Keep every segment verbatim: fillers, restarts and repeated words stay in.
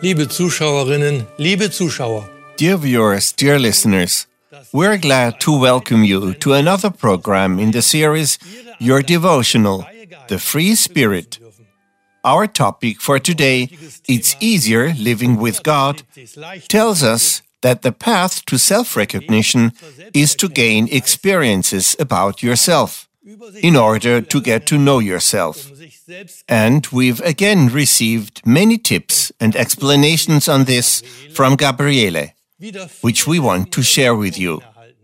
Liebe Zuschauerinnen, liebe Zuschauer. Dear viewers, dear listeners, we're glad to welcome you to another program in the series Your Devotional, The Free Spirit. Our topic for today, It's Easier Living with God, tells us that the path to self-recognition is to gain experiences about yourself in order to get to know yourself. And we've again received many tips and explanations on this from Gabriele, which we want to share with you.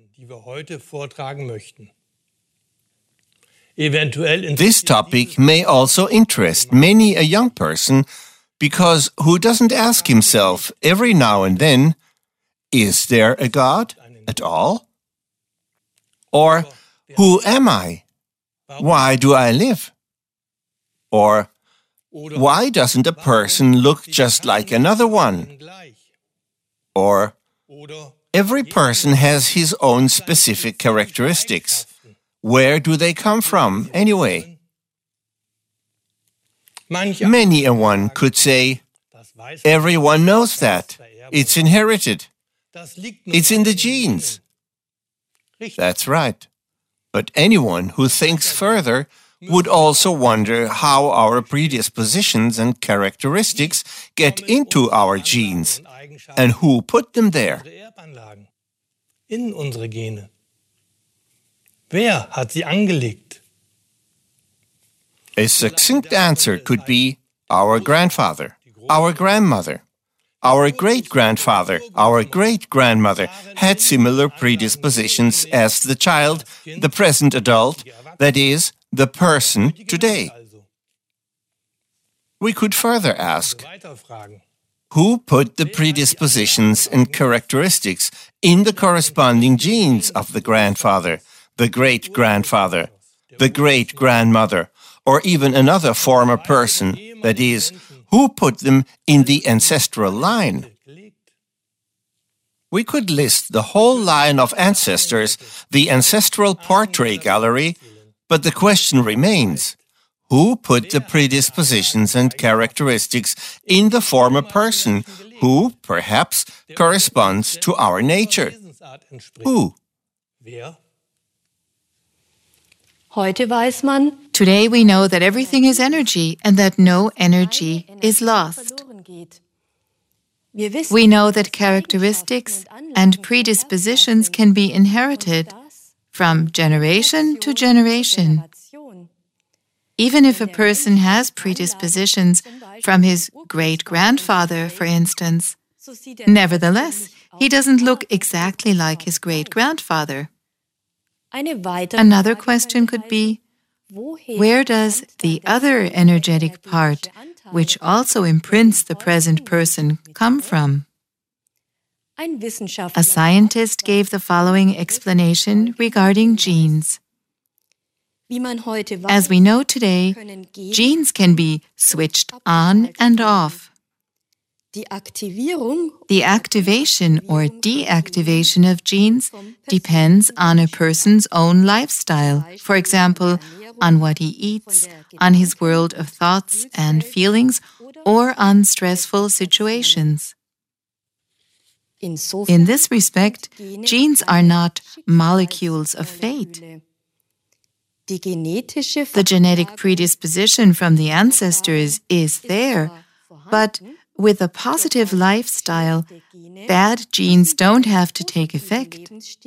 This topic may also interest many a young person, because who doesn't ask himself every now and then, is there a God at all? Or, who am I? Why do I live? Or, why doesn't a person look just like another one? Or, every person has his own specific characteristics. Where do they come from, anyway? Many a one could say, everyone knows that. It's inherited. It's in the genes. That's right. But anyone who thinks further would also wonder how our predispositions and characteristics get into our genes and who put them there. In unsere Gene. Wer hat sie angelegt? A succinct answer could be our grandfather, our grandmother, our great-grandfather, our great-grandmother had similar predispositions as the child, the present adult, that is, the person today. We could further ask, who put the predispositions and characteristics in the corresponding genes of the grandfather, the great-grandfather, the great-grandmother, or even another former person, that is, who put them in the ancestral line? We could list the whole line of ancestors, the ancestral portrait gallery, but the question remains, who put the predispositions and characteristics in the former person who, perhaps, corresponds to our nature? Who? Today we know that everything is energy and that no energy is lost. We know that characteristics and predispositions can be inherited from generation to generation. Even if a person has predispositions from his great-grandfather, for instance, nevertheless, he doesn't look exactly like his great-grandfather. Another question could be, where does the other energetic part, which also imprints the present person, come from? A scientist gave the following explanation regarding genes. As we know today, genes can be switched on and off. The activation or deactivation of genes depends on a person's own lifestyle, for example, on what he eats, on his world of thoughts and feelings, or on stressful situations. In this respect, genes are not molecules of fate. The genetic predisposition from the ancestors is there, but with a positive lifestyle, bad genes don't have to take effect.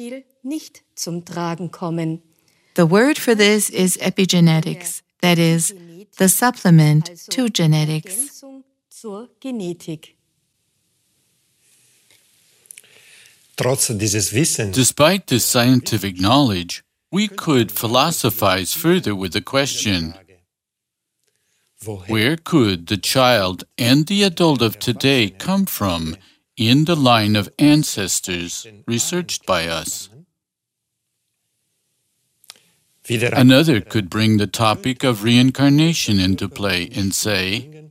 The word for this is epigenetics, that is, the supplement to genetics. Despite this scientific knowledge, we could philosophize further with the question, where could the child and the adult of today come from in the line of ancestors researched by us? Another could bring the topic of reincarnation into play and say,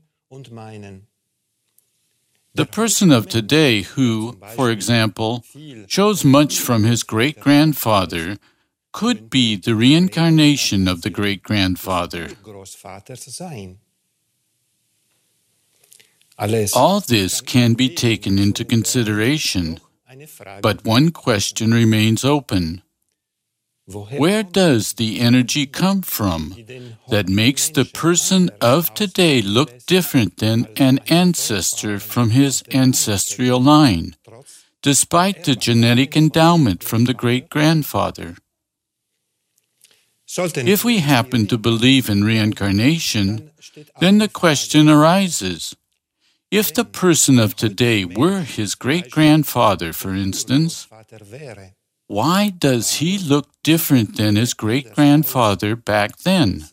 the person of today who, for example, shows much from his great-grandfather could be the reincarnation of the great-grandfather. All this can be taken into consideration, but one question remains open. Where does the energy come from that makes the person of today look different than an ancestor from his ancestral line, despite the genetic endowment from the great-grandfather? If we happen to believe in reincarnation, then the question arises, if the person of today were his great-grandfather, for instance, why does he look different than his great-grandfather back then?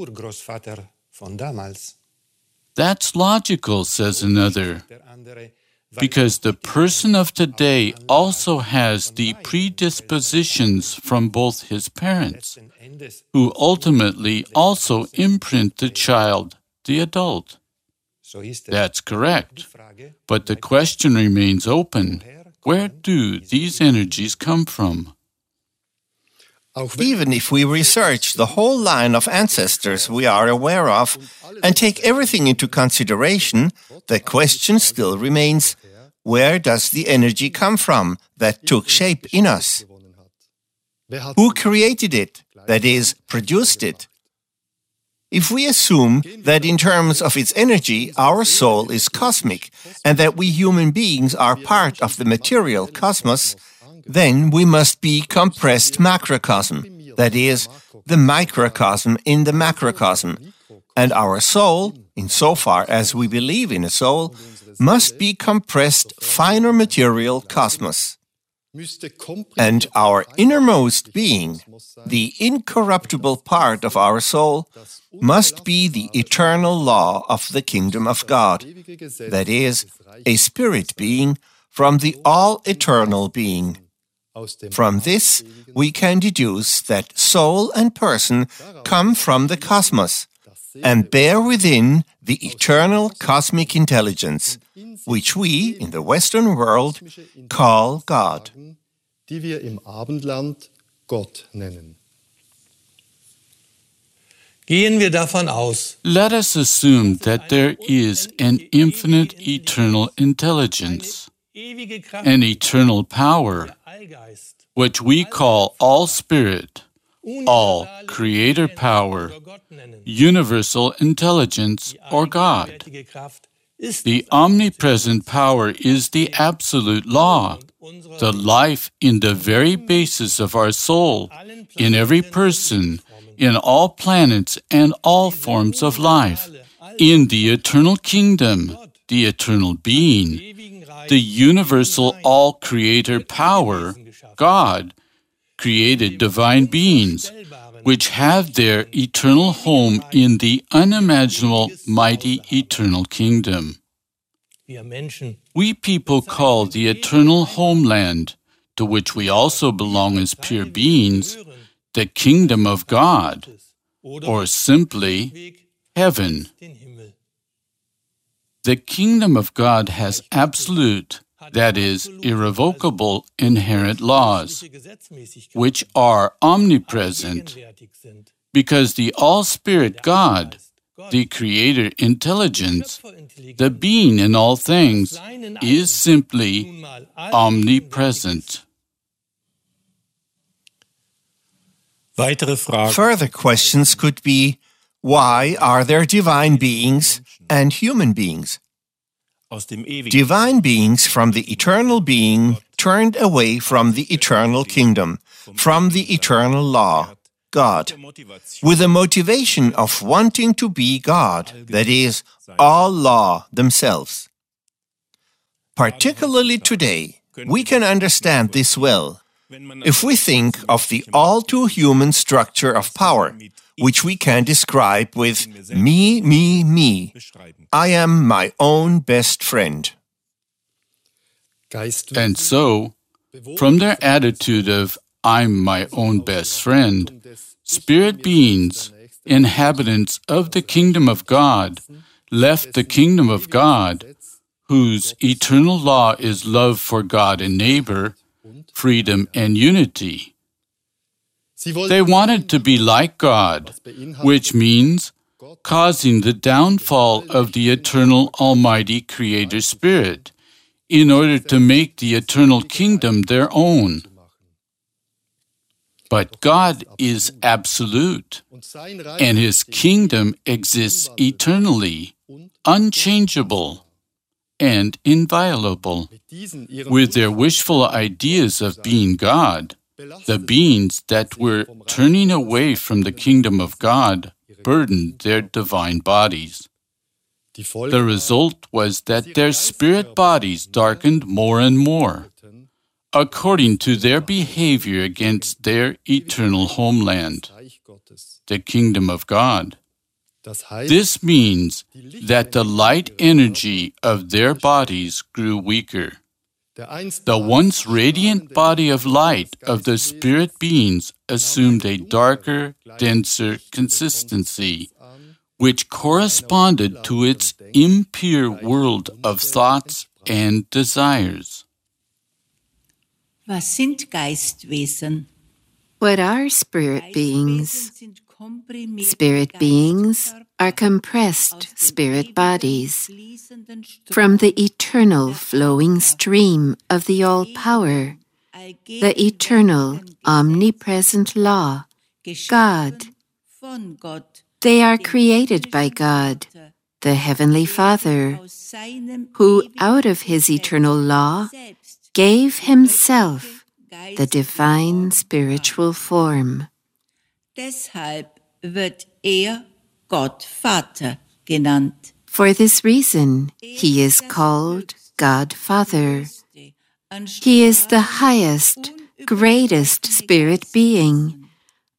That's logical, says another, because the person of today also has the predispositions from both his parents, who ultimately also imprint the child, the adult. That's correct, but the question remains open. Where do these energies come from? Even if we research the whole line of ancestors we are aware of and take everything into consideration, the question still remains, where does the energy come from that took shape in us? Who created it, that is, produced it? If we assume that in terms of its energy, our soul is cosmic and that we human beings are part of the material cosmos, then we must be compressed macrocosm, that is, the microcosm in the macrocosm, and our soul, insofar as we believe in a soul, must be compressed finer material cosmos. And our innermost being, the incorruptible part of our soul, must be the eternal law of the kingdom of God, that is, a spirit being from the all-eternal being. From this, we can deduce that soul and person come from the cosmos and bear within the eternal cosmic intelligence, which we, in the Western world, call God. Die wir im Abendland Gott nennen. Gehen wir davon aus. Let us assume that there is an infinite eternal intelligence, an eternal power, which we call all spirit, all creator power, universal intelligence, or God. The omnipresent power is the absolute law, the life in the very basis of our soul, in every person, in all planets and all forms of life, in the eternal kingdom, the eternal being, the universal all-creator power, God, created divine beings, which have their eternal home in the unimaginable, mighty eternal kingdom. We people call the eternal homeland, to which we also belong as pure beings, the kingdom of God, or simply heaven. The kingdom of God has absolute, that is, irrevocable inherent laws, which are omnipresent, because the all-spirit God, the creator intelligence, the being in all things, is simply omnipresent. Further questions could be, why are there divine beings and human beings? Divine beings from the eternal being turned away from the eternal kingdom, from the eternal law, God, with the motivation of wanting to be God, that is, all law themselves. Particularly today, we can understand this well if we think of the all-too-human structure of power, which we can describe with me, me, me. I am my own best friend. And so, from their attitude of I'm my own best friend, spirit beings, inhabitants of the kingdom of God, left the kingdom of God, whose eternal law is love for God and neighbor, freedom and unity. They wanted to be like God, which means causing the downfall of the eternal Almighty Creator Spirit, in order to make the eternal kingdom their own. But God is absolute, and His kingdom exists eternally, unchangeable, and inviolable. With their wishful ideas of being God, the beings that were turning away from the kingdom of God burdened their divine bodies. The result was that their spirit bodies darkened more and more, according to their behavior against their eternal homeland, the kingdom of God. This means that the light energy of their bodies grew weaker. The once radiant body of light of the spirit beings assumed a darker, denser consistency, which corresponded to its impure world of thoughts and desires. Was sind Geistwesen? What are spirit beings? Spirit beings are compressed spirit bodies from the eternal flowing stream of the All-Power, the eternal omnipresent law, God. They are created by God, the Heavenly Father, who out of His eternal law gave Himself the divine spiritual form. Deshalb wird er Gott Vater genannt. For this reason, He is called God Father. He is the highest, greatest spirit being,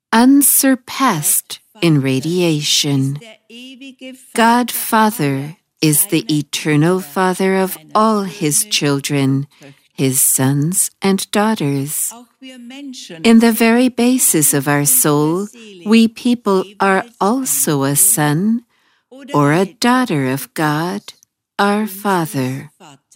unsurpassed in radiation. God Father is the eternal Father of all His children, His sons and daughters. In the very basis of our soul, we people are also a son or a daughter of God, our Father.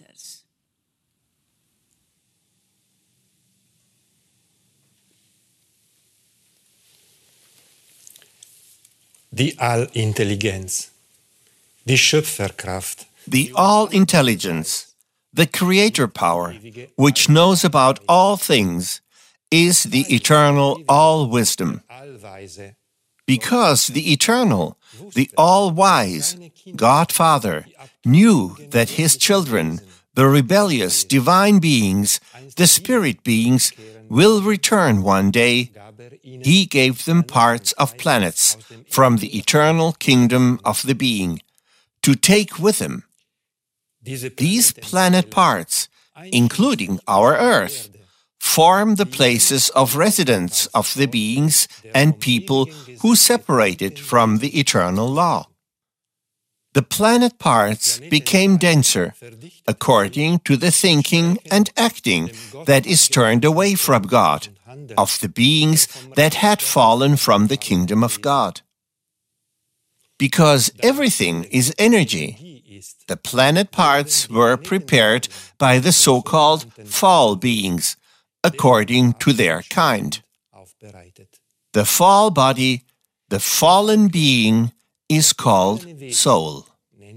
Die Allintelligenz, die Schöpferkraft, The all-intelligence, the creator power, which knows about all things, is the eternal all-wisdom. Allweise, Because the eternal, the all-wise God Father knew that His children, the rebellious divine beings, the spirit beings, will return one day, He gave them parts of planets from the eternal kingdom of the being to take with Him. These planet parts, including our Earth, form the places of residence of the beings and people who separated from the eternal law. The planet parts became denser according to the thinking and acting that is turned away from God, of the beings that had fallen from the kingdom of God. Because everything is energy, the planet parts were prepared by the so-called fall beings, according to their kind. The fall body, the fallen being, is called soul.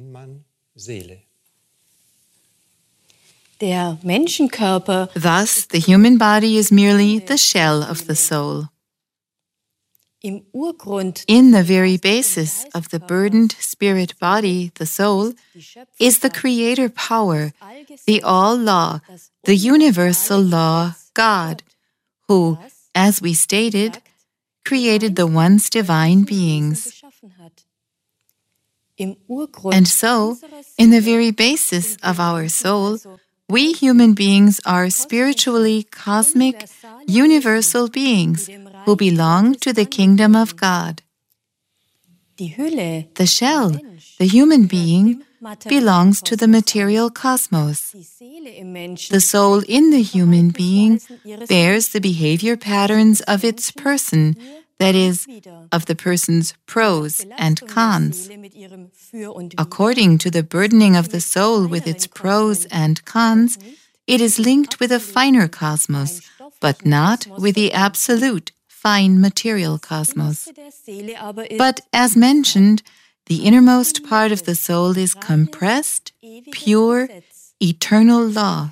Der Menschenkörper Thus, the human body is merely the shell of the soul. im Urgrund In the very basis of the burdened spirit body, the soul, is the creator power, the all-law, the universal law, God, who, as we stated, created the once divine beings. geschaffen hat. Im Urgrund And so, in the very basis of our soul, we human beings are spiritually cosmic, universal beings who belong to the kingdom of God. die Hülle, The shell, the human being, belongs to the material cosmos. die Seele im Menschen, The soul in the human being bears the behavior patterns of its person, that is, of the person's pros and cons. Seele mit ihrem Für und Wider. According to the burdening of the soul with its pros and cons, it is linked with a finer cosmos, but not with the absolute fine material cosmos. But as mentioned, the innermost part of the soul is compressed, pure, eternal law.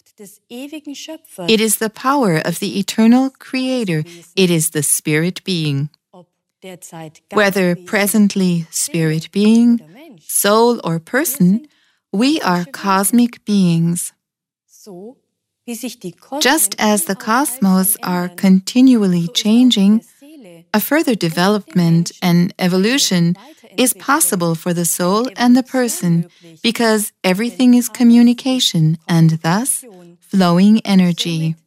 It is the power of the eternal Creator. It is the spirit being. Whether presently spirit being, soul, or person, we are cosmic beings. Just as the cosmos are continually changing, a further development and evolution is possible for the soul and the person because everything is communication and thus flowing energy.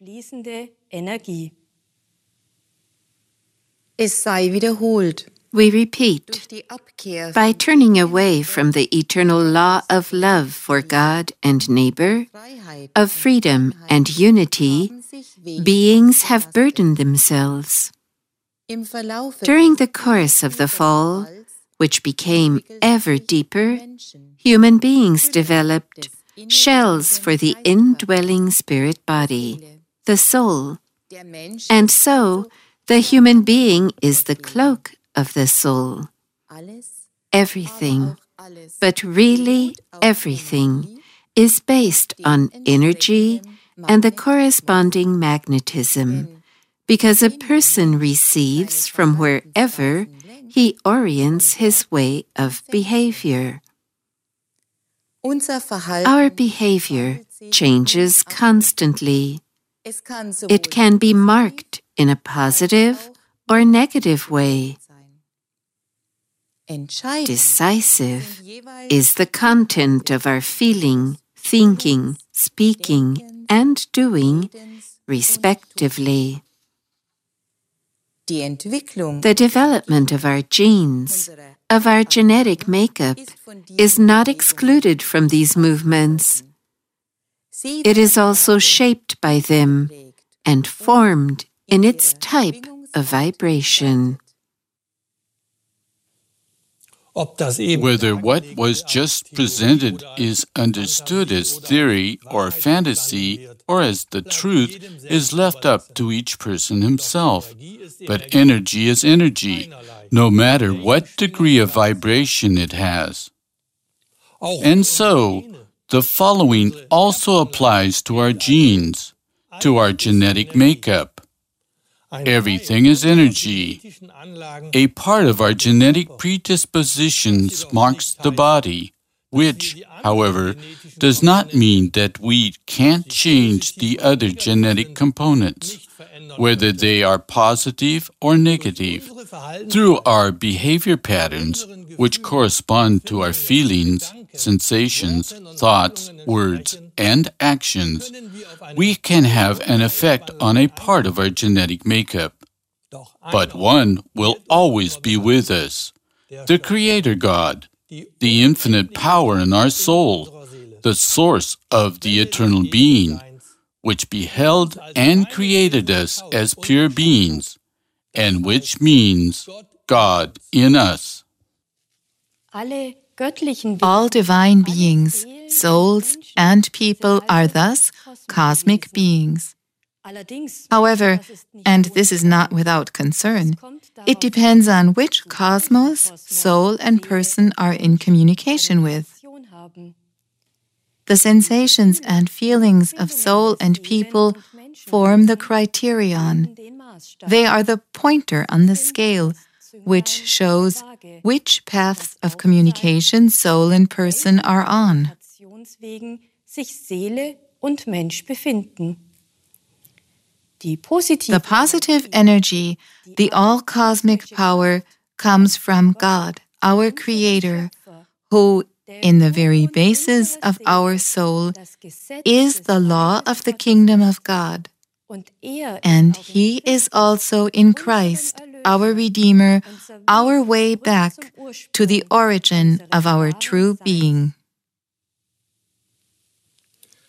Es sei wiederholt. We repeat, by turning away from the eternal law of love for God and neighbor, of freedom and unity, beings have burdened themselves. During the course of the fall, which became ever deeper, human beings developed shells for the indwelling spirit body, the soul. And so, the human being is the cloak of the soul. Everything, but really everything, is based on energy and the corresponding magnetism, because a person receives from wherever he orients his way of behavior. Our behavior changes constantly. It can be marked in a positive or negative way. Decisive is the content of our feeling, thinking, speaking, and doing, respectively. The development of our genes, of our genetic makeup, is not excluded from these movements. It is also shaped by them and formed in its type of vibration. Whether what was just presented is understood as theory or fantasy or as the truth is left up to each person himself. But energy is energy, no matter what degree of vibration it has. And so, the following also applies to our genes, to our genetic makeup. Everything is energy. A part of our genetic predispositions marks the body, which, however, does not mean that we can't change the other genetic components, whether they are positive or negative, through our behavior patterns, which correspond to our feelings, sensations, thoughts, words, and actions. We can have an effect on a part of our genetic makeup. But one will always be with us, the Creator God, the infinite power in our soul, the source of the eternal being, which beheld and created us as pure beings, and which means God in us. All divine beings, souls, and people are thus cosmic beings. However, and this is not without concern, it depends on which cosmos, soul, and person are in communication with. The sensations and feelings of soul and people form the criterion. They are the pointer on the scale, which shows which paths of communication soul and person are on. The positive energy, the all-cosmic power, comes from God, our Creator, who, in the very basis of our soul, is the law of the kingdom of God. And He is also in Christ, our Redeemer, our way back to the origin of our true being.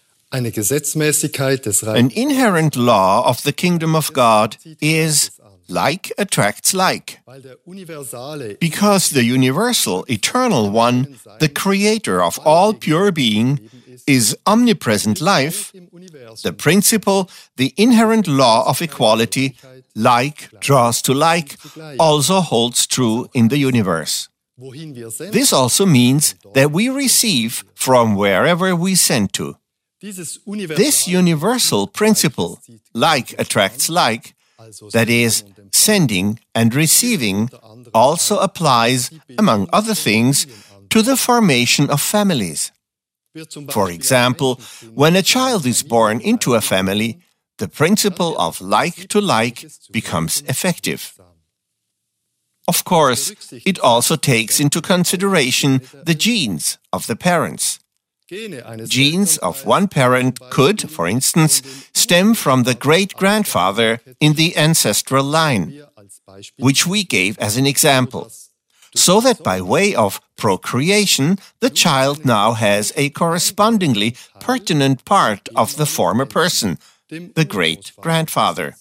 An inherent law of the kingdom of God is like attracts like. Because the universal, eternal one, the creator of all pure being, is omnipresent life, the principle, the inherent law of equality, like draws to like, also holds true in the universe. This also means that we receive from wherever we send to. This universal principle, like attracts like, that is, sending and receiving, also applies, among other things, to the formation of families. For example, when a child is born into a family, the principle of like to like becomes effective. Of course, it also takes into consideration the genes of the parents. Genes of one parent could, for instance, stem from the great-grandfather in the ancestral line, which we gave as an example, so that by way of procreation, the child now has a correspondingly pertinent part of the former person, the great-grandfather.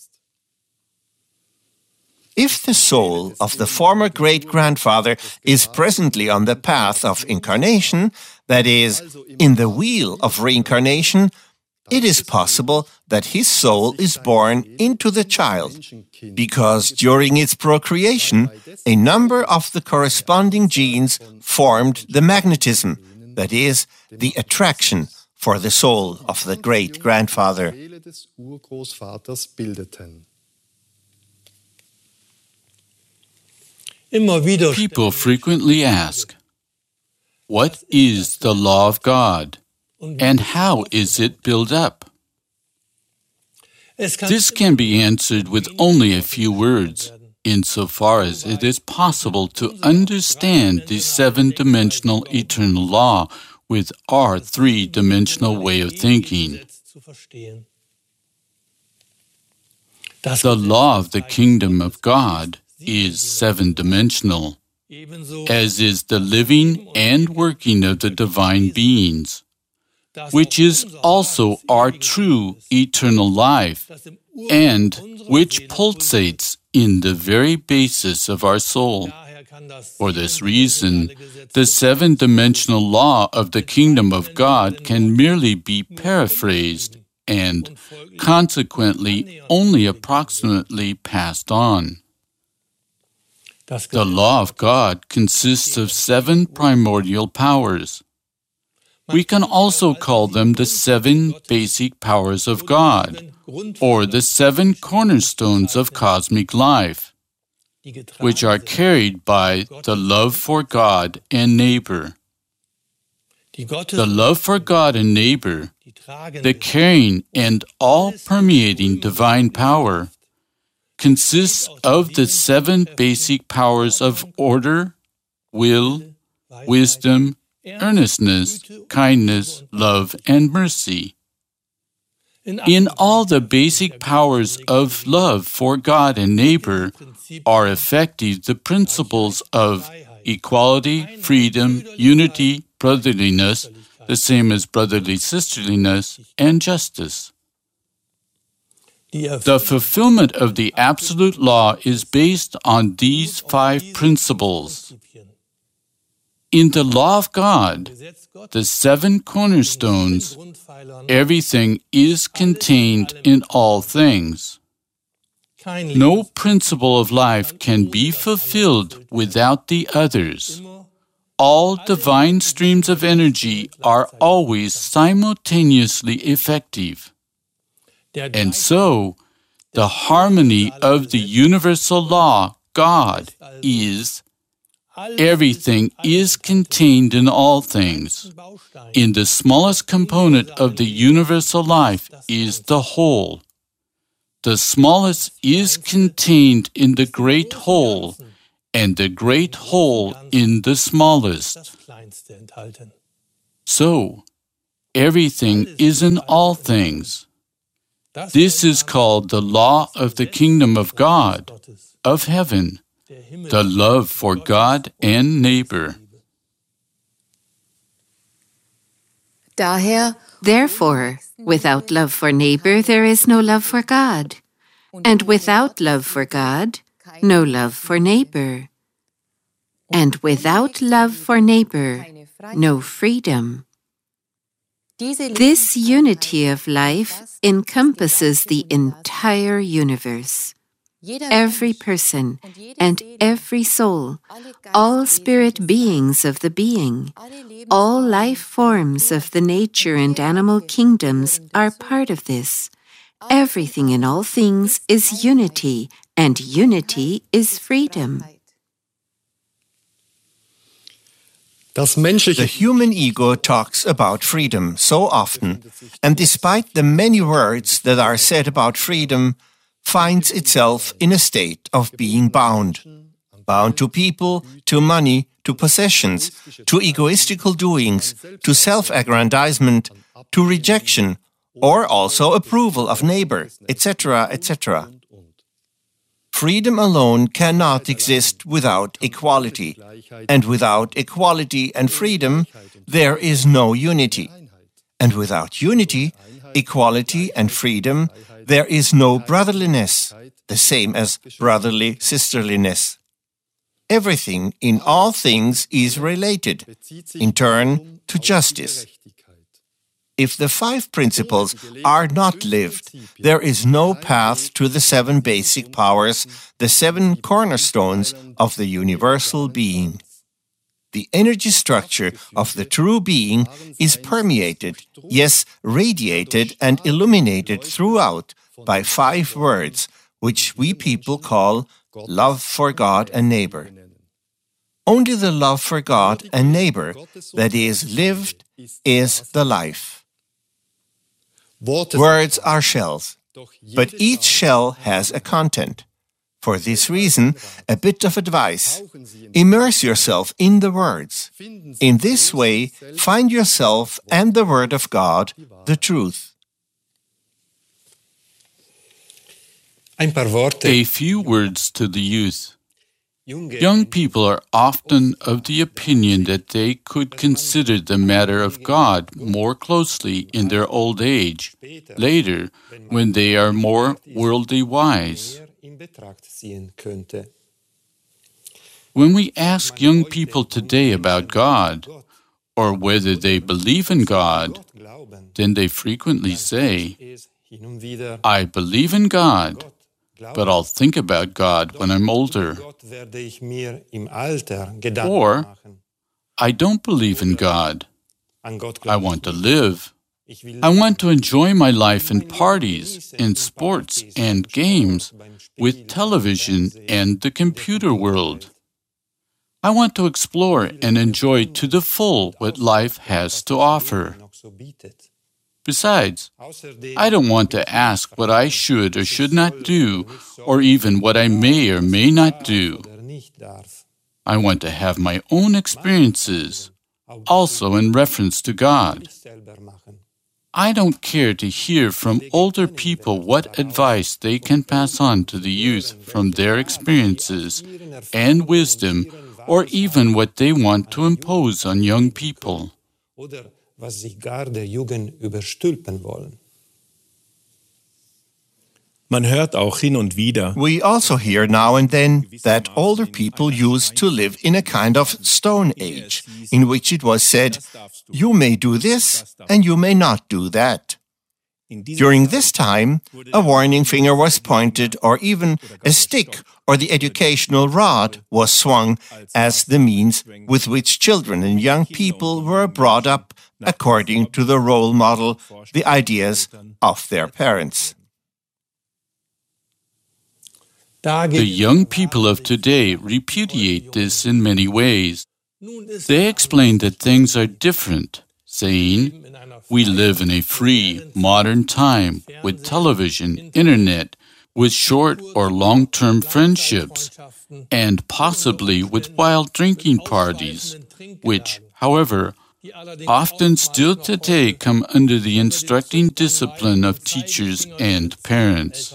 If the soul of the former great-grandfather is presently on the path of incarnation, that is, in the wheel of reincarnation, it is possible that his soul is born into the child, because during its procreation, a number of the corresponding genes formed the magnetism, that is, the attraction for the soul of the great-grandfather. People frequently ask, what is the law of God, and how is it built up? This can be answered with only a few words, insofar as it is possible to understand the seven-dimensional eternal law with our three-dimensional way of thinking. The law of the kingdom of God is seven-dimensional, as is the living and working of the divine beings, which is also our true eternal life, and which pulsates in the very basis of our soul. For this reason, the seven-dimensional law of the kingdom of God can merely be paraphrased and, consequently, only approximately passed on. The law of God consists of seven primordial powers. We can also call them the seven basic powers of God, or the seven cornerstones of cosmic life, which are carried by the love for God and neighbor. The love for God and neighbor, the carrying and all-permeating divine power, consists of the seven basic powers of order, will, wisdom, earnestness, kindness, love, and mercy. In all the basic powers of love for God and neighbor are effective the principles of equality, freedom, unity, brotherliness, the same as brotherly sisterliness, and justice. The fulfillment of the absolute law is based on these five principles. In the law of God, the seven cornerstones, everything is contained in all things. No principle of life can be fulfilled without the others. All divine streams of energy are always simultaneously effective. And so, the harmony of the universal law, God, is everything is contained in all things. In the smallest component of the universal life is the whole. The smallest is contained in the great whole, and the great whole in the smallest. So, everything is in all things. This is called the law of the kingdom of God, of heaven, the love for God and neighbor. Therefore, without love for neighbor, there is no love for God. And without love for God, no love for neighbor. And without love for neighbor, no freedom. This unity of life encompasses the entire universe. Every person and every soul, all spirit beings of the being, all life forms of the nature and animal kingdoms are part of this. Everything in all things is unity, and unity is freedom. The human ego talks about freedom so often, and despite the many words that are said about freedom, finds itself in a state of being bound. Bound to people, to money, to possessions, to egoistical doings, to self-aggrandizement, to rejection, or also approval of neighbor, et cetera, et cetera. Freedom alone cannot exist without equality, and without equality and freedom, there is no unity. And without unity, equality and freedom, there is no brotherliness, the same as brotherly sisterliness. Everything in all things is related, in turn, to justice. If the five principles are not lived, there is no path to the seven basic powers, the seven cornerstones of the universal being. The energy structure of the true being is permeated, yes, radiated and illuminated throughout by five words, which we people call love for God and neighbor. Only the love for God and neighbor that is lived is the life. Words are shells, but each shell has a content. For this reason, a bit of advice: immerse yourself in the words. In this way, find yourself and the Word of God, the truth. A few words to the youth. Young people are often of the opinion that they could consider the matter of God more closely in their old age, later, when they are more worldly wise. When we ask young people today about God, or whether they believe in God, then they frequently say, "I believe in God, but I'll think about God when I'm older." Or, "I don't believe in God. I want to live. I want to enjoy my life in parties, in sports and games, with television and the computer world. I want to explore and enjoy to the full what life has to offer. Besides, I don't want to ask what I should or should not do, or even what I may or may not do. I want to have my own experiences, also in reference to God. I don't care to hear from older people what advice they can pass on to the youth from their experiences and wisdom, or even what they want to impose on young people." was sich gar der Jugend überstülpen wollen. Man hört auch hin und wieder. We also hear now and then that older people used to live in a kind of stone age, in which it was said, "You may do this and you may not do that." During this time, a warning finger was pointed, or even a stick or the educational rod was swung as the means with which children and young people were brought up according to the role model, the ideas of their parents. The young people of today repudiate this in many ways. They explain that things are different, saying, "We live in a free, modern time with television, internet, with short or long-term friendships, and possibly with wild drinking parties, which, however, often still today come under the instructing discipline of teachers and parents."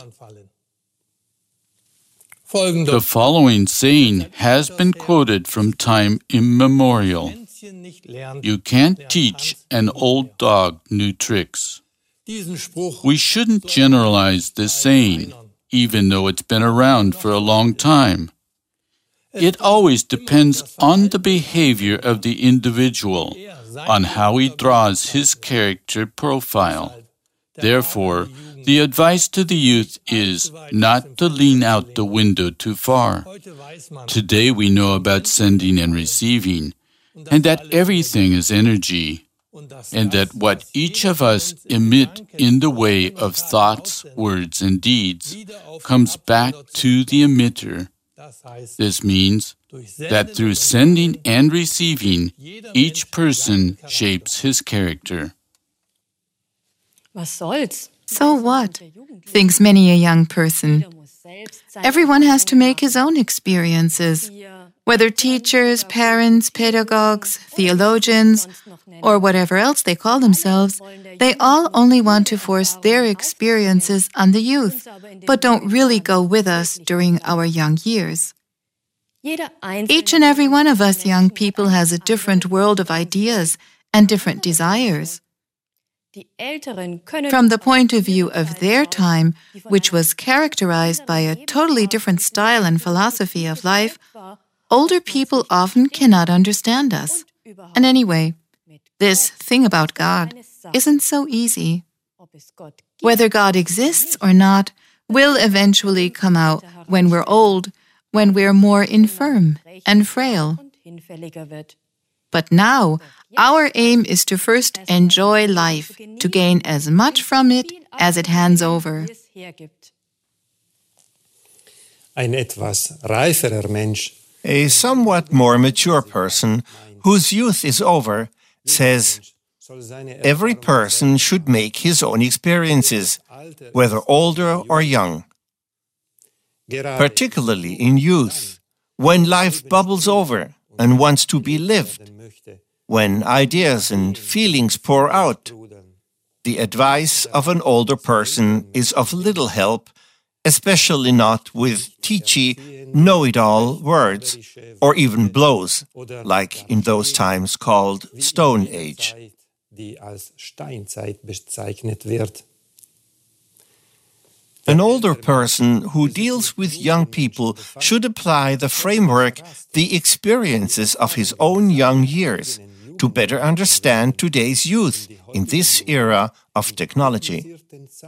The following saying has been quoted from time immemorial: "You can't teach an old dog new tricks." We shouldn't generalize this saying, even though it's been around for a long time. It always depends on the behavior of the individual, on how he draws his character profile. Therefore, the advice to the youth is not to lean out the window too far. Today we know about sending and receiving, and that everything is energy, and that what each of us emit in the way of thoughts, words, and deeds comes back to the emitter. This means that through sending and receiving, each person shapes his character. So what? Thinks many a young person. Everyone has to make his own experiences. Whether teachers, parents, pedagogues, theologians, or whatever else they call themselves, they all only want to force their experiences on the youth, but don't really go with us during our young years. Each and every one of us young people has a different world of ideas and different desires. From the point of view of their time, which was characterized by a totally different style and philosophy of life, older people often cannot understand us. And anyway, this thing about God isn't so easy. Whether God exists or not will eventually come out when we're old, when we're more infirm and frail. But now, our aim is to first enjoy life, to gain as much from it as it hands over. Ein etwas reiferer Mensch, a somewhat more mature person whose youth is over, says, every person should make his own experiences, whether older or young. Particularly in youth, when life bubbles over and wants to be lived, when ideas and feelings pour out. The advice of an older person is of little help, especially not with teachy, know-it-all words, or even blows, like in those times called Stone Age. An older person who deals with young people should apply the framework, the experiences of his own young years, to better understand today's youth in this era of technology.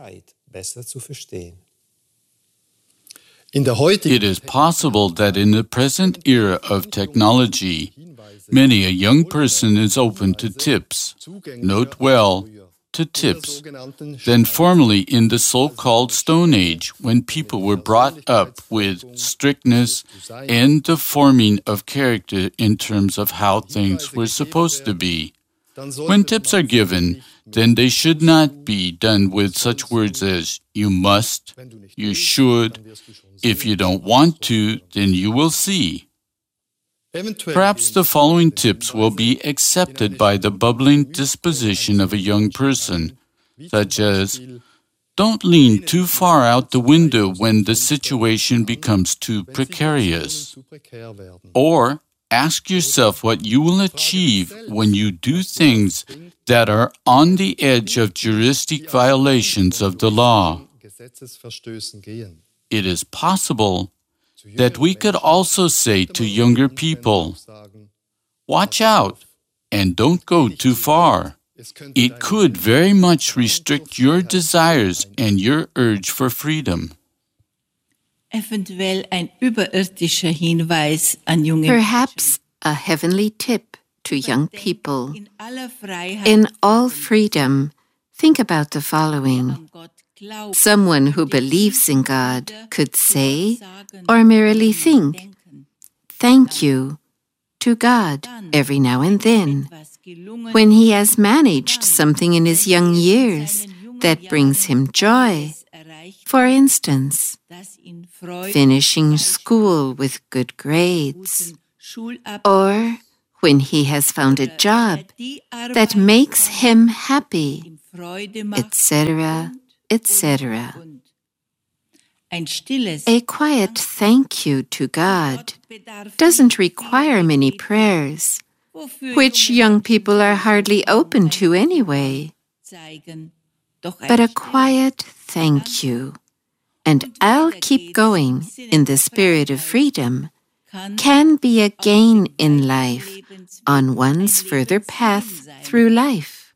It is possible that in the present era of technology, many a young person is open to tips. Note well, to tips, than formerly in the so-called Stone Age, when people were brought up with strictness and the forming of character in terms of how things were supposed to be. When tips are given, then they should not be done with such words as you must, you should, if you don't want to, then you will see. Perhaps the following tips will be accepted by the bubbling disposition of a young person, such as, don't lean too far out the window when the situation becomes too precarious. Or, ask yourself what you will achieve when you do things that are on the edge of juristic violations of the law. It is possible that we could also say to younger people, watch out and don't go too far. It could very much restrict your desires and your urge for freedom. Perhaps a heavenly tip to young people. In all freedom, think about the following. Someone who believes in God could say, or merely think, thank you to God every now and then, when he has managed something in his young years that brings him joy. For instance, finishing school with good grades, or when he has found a job that makes him happy, et cetera, et cetera. A quiet thank you to God doesn't require many prayers, which young people are hardly open to anyway. But a quiet thank you, and I'll keep going in the spirit of freedom can be a gain in life on one's further path through life.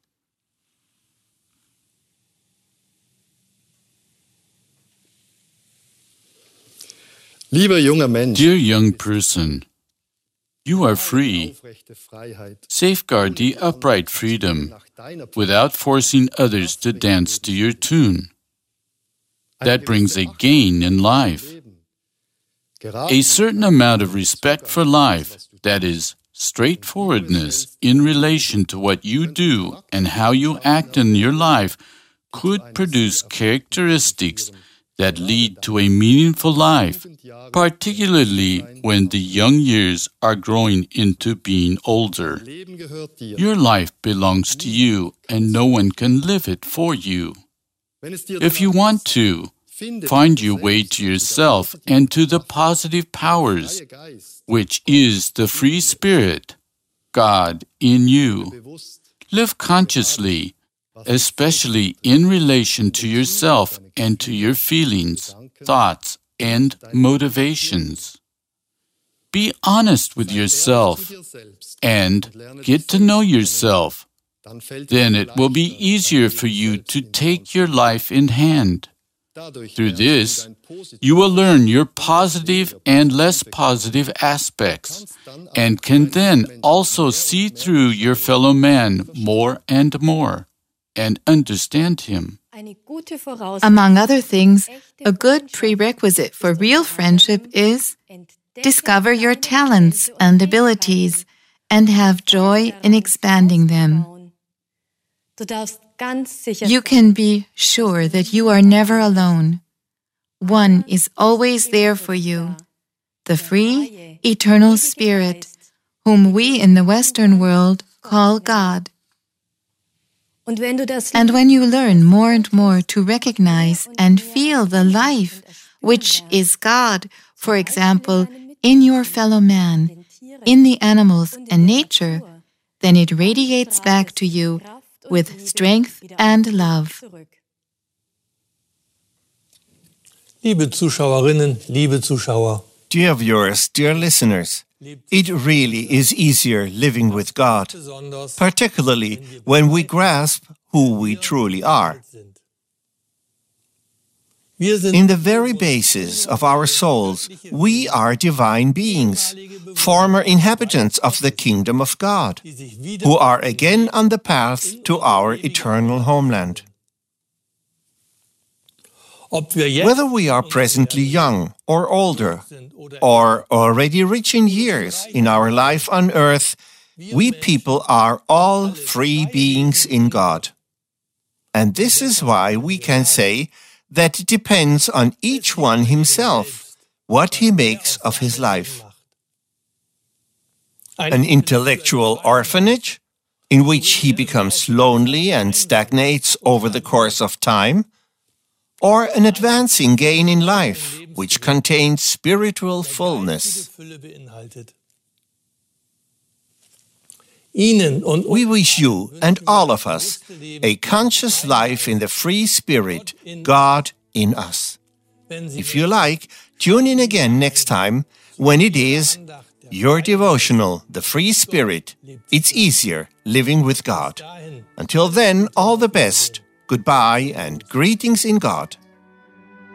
Lieber junger Mensch, Dear young person, you are free. Safeguard the upright freedom without forcing others to dance to your tune. That brings a gain in life. A certain amount of respect for life, that is, straightforwardness in relation to what you do and how you act in your life, could produce characteristics that lead to a meaningful life, particularly when the young years are growing into being older. Your life belongs to you, and no one can live it for you. If you want to, find your way to yourself and to the positive powers, which is the free spirit, God in you. Live consciously, especially in relation to yourself and to your feelings, thoughts, and motivations. Be honest with yourself and get to know yourself. Then it will be easier for you to take your life in hand. Through this, you will learn your positive and less positive aspects, and can then also see through your fellow man more and more, and understand him. Among other things, a good prerequisite for real friendship is discover your talents and abilities and have joy in expanding them. You can be sure that you are never alone. One is always there for you, the free, eternal Spirit, whom we in the Western world call God. And when you learn more and more to recognize and feel the life which is God, for example, in your fellow man, in the animals and nature, then it radiates back to you with strength and love. Liebe Zuschauerinnen, liebe Zuschauer. Dear viewers, dear listeners, it really is easier living with God, particularly when we grasp who we truly are. In the very basis of our souls, we are divine beings, former inhabitants of the kingdom of God, who are again on the path to our eternal homeland. Whether we are presently young or older, or already rich in years in our life on earth, we people are all free beings in God. And this is why we can say that it depends on each one himself what he makes of his life. An intellectual orphanage, in which he becomes lonely and stagnates over the course of time, or an advancing gain in life, which contains spiritual fullness. We wish you and all of us a conscious life in the free spirit, God in us. If you like, tune in again next time when it is your devotional, The Free Spirit. It's easier living with God. Until then, all the best. Goodbye and greetings in God.